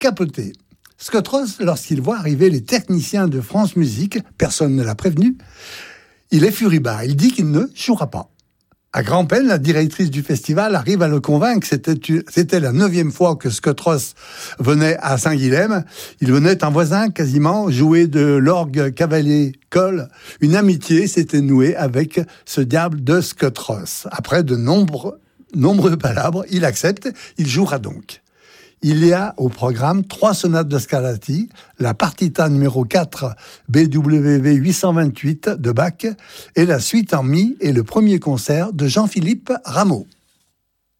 capoté. Scott Ross, lorsqu'il voit arriver les techniciens de France Musique, personne ne l'a prévenu, il est furibard. Il dit qu'il ne jouera pas. À grand-peine, la directrice du festival arrive à le convaincre. C'était la 9e fois que Scott Ross venait à Saint-Guilhem. Il venait en voisin quasiment jouer de l'orgue cavalier Cole. Une amitié s'était nouée avec ce diable de Scott Ross. Après de nombreux palabres, il accepte, il jouera donc. Il y a au programme 3 sonates de Scarlatti, la partita numéro 4 BWV 828 de Bach et la suite en mi et le premier concert de Jean-Philippe Rameau.